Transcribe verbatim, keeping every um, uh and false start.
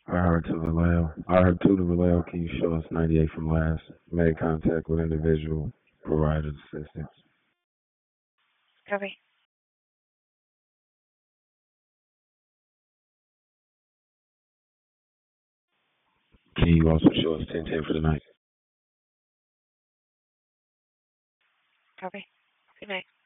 I heard to Vallejo. I heard to the Vallejo. Can you show us ninety-eight from last? Made contact with individual. Provided assistance. Copy. Can you also show us ten ten for the night? Copy. Good night.